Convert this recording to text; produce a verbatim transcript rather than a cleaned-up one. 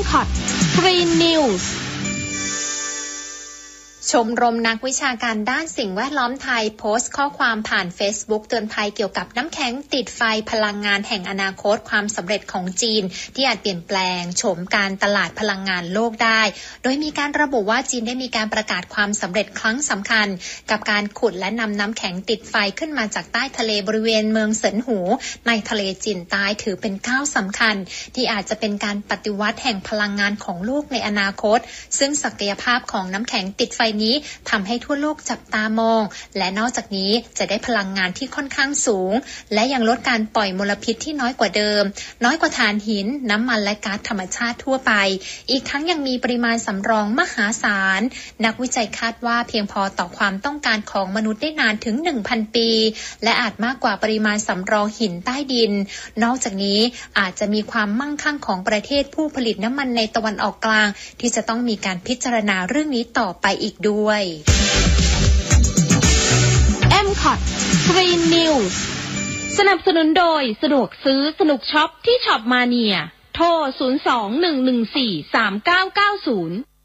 คอต Green News ชมรมนักวิชาการด้านสิ่งแวดล้อมไทยโพสต์ข้อความผ่าน Facebook เตือนภัยเกี่ยวกับน้ำแข็งติดไฟพลังงานแห่งอนาคตความสำเร็จของจีนที่อาจเปลี่ยนแปลงโฉมการตลาดพลังงานโลกได้โดยมีการระบุว่าจีนได้มีการประกาศความสำเร็จครั้งสำคัญกับการขุดและนำน้ำแข็งติดไฟขึ้นมาจากใต้ทะเลบริเวณเมืองเซินหูในทะเลจีนใต้ถือเป็นก้าวสำคัญที่อาจจะเป็นการปฏิวัติแห่งพลังงานของโลกในอนาคตซึ่งศักยภาพของน้ำแข็งติดไฟนี้ทำให้ทั่วโลกจับตามองและนอกจากนี้จะได้พลังงานที่ค่อนข้างสูงและยังลดการปล่อยมลพิษที่น้อยกว่าเดิมน้อยกว่าถ่านหินน้ำมันและก๊าซธรรมชาติทั่วไปอีกทั้งยังมีปริมาณสำรองมหาศาลนักวิจัยคาดว่าเพียงพอต่อความต้องการของมนุษย์ได้นานถึง หนึ่งพัน ปีและอาจมากกว่าปริมาณสำรองหินใต้ดินนอกจากนี้อาจจะมีความมั่งคั่งของประเทศผู้ผลิตน้ำมันในตะวันออกกลางที่จะต้องมีการพิจารณาเรื่องนี้ต่อไปอีกด้วยเอ็ม คอต Green News สนับสนุนโดยสะดวกซื้อสนุกช็อปที่ช็อปมาเนียโทรศูนย์ สอง หนึ่ง หนึ่ง สี่ สาม เก้า เก้า ศูนย์